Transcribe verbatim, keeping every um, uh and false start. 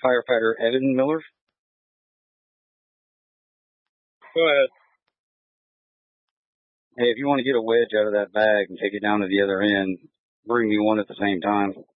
firefighter Evan Miller. Go ahead. Hey, if you want to get a wedge out of that bag and take it down to the other end, bring me one at the same time.